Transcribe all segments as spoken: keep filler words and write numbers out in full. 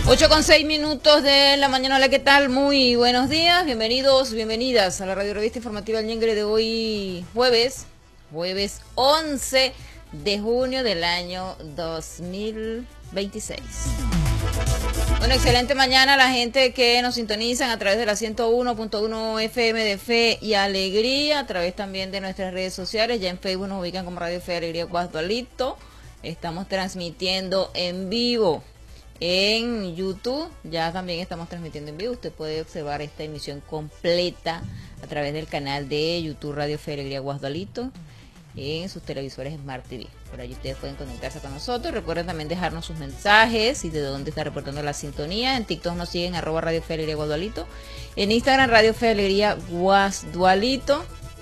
ocho con seis minutos de la mañana. Hola, ¿qué tal? Muy buenos días, bienvenidos, bienvenidas a la radio revista informativa El Ñengre de hoy jueves, jueves once de junio del año dos mil veintiséis. Una excelente mañana a la gente que nos sintonizan a través de la ciento uno punto uno F M de Fe y Alegría, a través también de nuestras redes sociales. Ya en Facebook nos ubican como Radio Fe y Alegría Guasdualito. Estamos transmitiendo en vivo en YouTube, ya también estamos transmitiendo en vivo. Usted puede observar esta emisión completa a través del canal de YouTube Radio Fe y Alegría Guasdualito en sus televisores Smart T V. Por allí ustedes pueden conectarse con nosotros. Recuerden también dejarnos sus mensajes y de dónde está reportando la sintonía. En TikTok nos siguen arroba Radio Fe y Alegría Guasdualito. En Instagram Radio Fe y Alegría Guasdualito.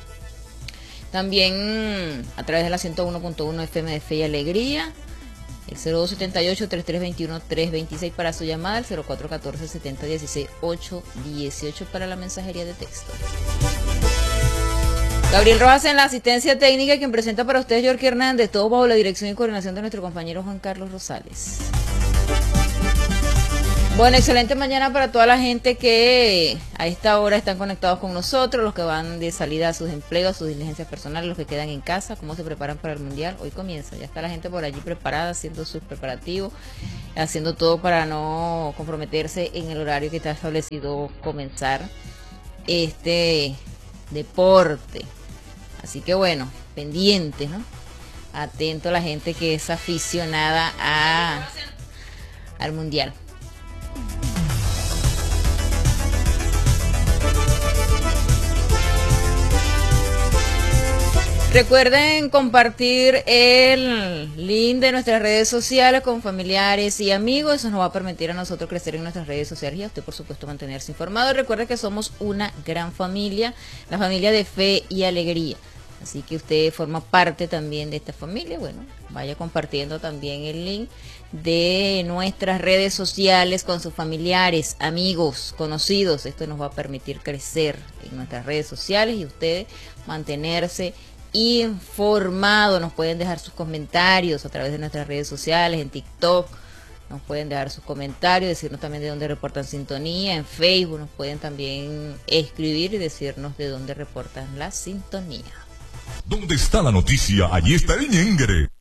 También a través de la ciento uno punto uno F M de Fe y Alegría. El cero dos siete ocho, tres tres dos uno, tres dos seis para su llamada, el cero cuatro uno cuatro, siete cero uno seis, ocho uno ocho para la mensajería de texto. Gabriel Rojas en la asistencia técnica, quien presenta para ustedes Yorky Hernández, todo bajo la dirección y coordinación de nuestro compañero Juan Carlos Rosales. Bueno, excelente mañana para toda la gente que a esta hora están conectados con nosotros, los que van de salida a sus empleos, a sus diligencias personales, los que quedan en casa, cómo se preparan para el Mundial. Hoy comienza, ya está la gente por allí preparada, haciendo sus preparativos, haciendo todo para no comprometerse en el horario que está establecido comenzar este deporte. Así que bueno, pendientes, ¿no? Atento a la gente que es aficionada a, al Mundial. Recuerden compartir el link de nuestras redes sociales con familiares y amigos. Eso nos va a permitir a nosotros crecer en nuestras redes sociales y a usted, por supuesto, mantenerse informado. Recuerde que somos una gran familia, la familia de Fe y Alegría. Así que usted forma parte también de esta familia. Bueno, vaya compartiendo también el link de nuestras redes sociales con sus familiares, amigos, conocidos. Esto nos va a permitir crecer en nuestras redes sociales y usted mantenerse informado. Nos pueden dejar sus comentarios a través de nuestras redes sociales, en TikTok nos pueden dejar sus comentarios, decirnos también de dónde reportan sintonía, en Facebook nos pueden también escribir y decirnos de dónde reportan la sintonía. ¿Dónde está la noticia? Allí está el Ñengre.